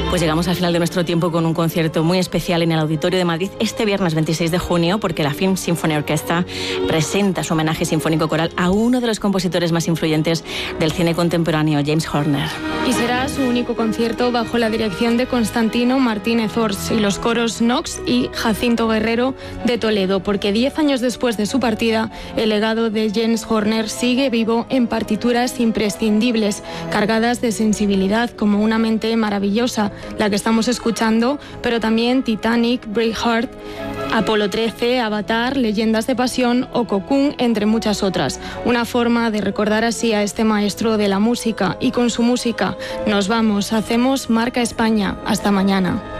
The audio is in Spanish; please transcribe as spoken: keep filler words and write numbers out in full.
Pues llegamos al final de nuestro tiempo con un concierto muy especial en el Auditorio de Madrid este viernes veintiséis de junio, porque la Film Symphony Orchestra presenta su homenaje sinfónico coral a uno de los compositores más influyentes del cine contemporáneo, James Horner. Y será su único concierto bajo la dirección de Constantino Martínez Ors y los coros Knox y Jacinto Guerrero de Toledo, porque diez años después de su partida, el legado de James Horner sigue vivo en partituras imprescindibles, cargadas de sensibilidad, como Una mente maravillosa, la que estamos escuchando, pero también Titanic, Braveheart, Apolo trece, Avatar, Leyendas de Pasión o Cocoon, entre muchas otras. Una forma de recordar así a este maestro de la música, y con su música nos vamos, hacemos Marca España. Hasta mañana.